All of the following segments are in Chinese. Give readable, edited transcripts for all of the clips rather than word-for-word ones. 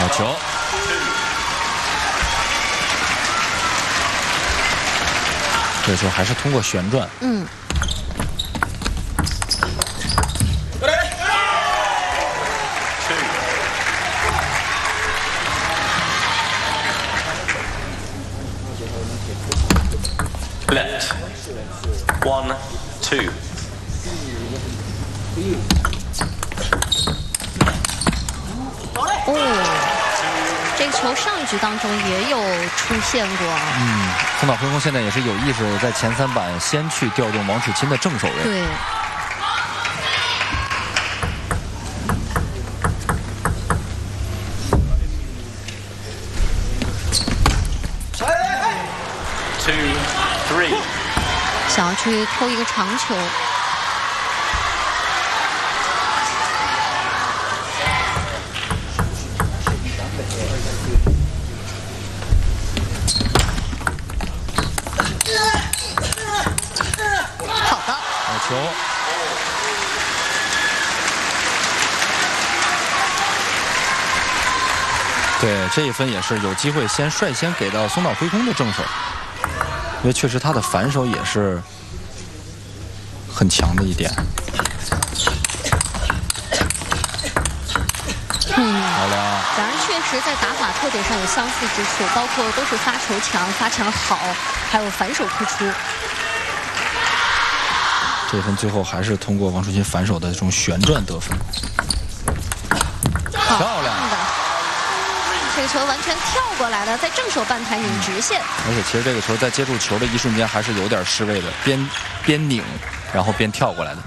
好球。这个球还是通过旋转。 Left. 1, 2. 这个球上一局当中也有出现过。 松岛辉空现在也是有意识的在前3板先去调动王楚钦的正手位。 对。 2, 3. 想要去偷一个长球。好的。 好球。对，这一分也是有机会率先给到松岛辉空的正手。因为确实他的反手也是很强的一点。漂亮。 两人确实在打法特点上有相似之处，包括都是发球强、发球好，还有反手突出。 这一分最后还是通过王楚钦反手的这种旋转得分。漂亮。 这个球完全跳过来的，在正手半台拧直线。 而且其实这个球在接触球的一瞬间还是有点失位的，边拧，然后边跳过来的。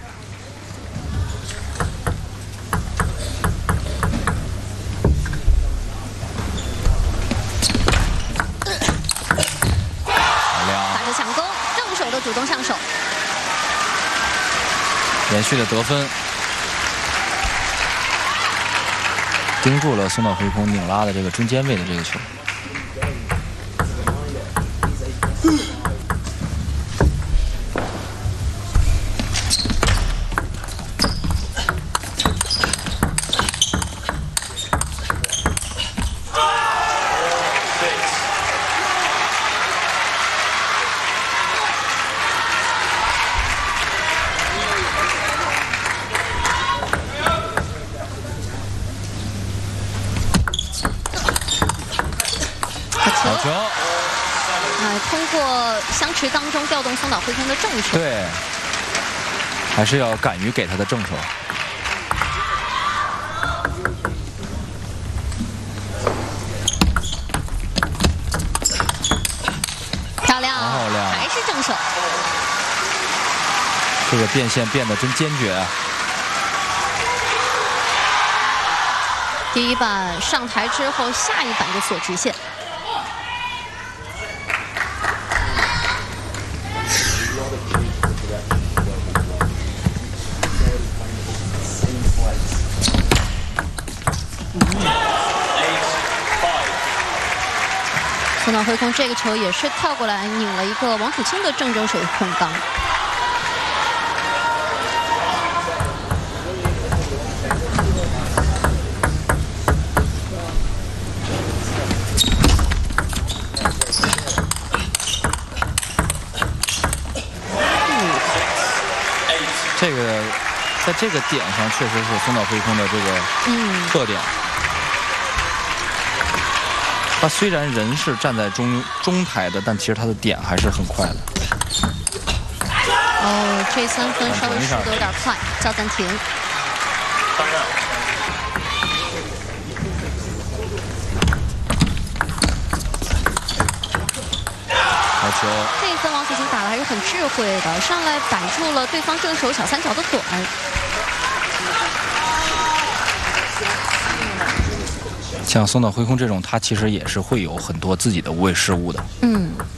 漂亮。 打着抢攻，正手的主动上手。 连续的得分。盯住了松岛辉空拧拉的这个中间位的这个球。好球！ 通过相持当中调动松岛辉空的正手。 对，还是要敢于给他的正手。 漂亮， 漂亮， 还是正手。 这个变线变得真坚决啊！ 第一板上台之后，下一板就锁直线。松岛辉空这个球也是跳过来拧了一个王楚钦的正手空档。 这个在这个点上确实是松岛辉空的这个特点。他虽然人是站在中台的，但其实他的点还是很快的。 哦，这3分稍微输得有点快，叫暂停。 好球！ 这一分王楚钦打的还是很智慧的，上来摆住了对方正手小三角的短。 像松岛辉空这种，他其实也是会有很多自己的无谓失误的。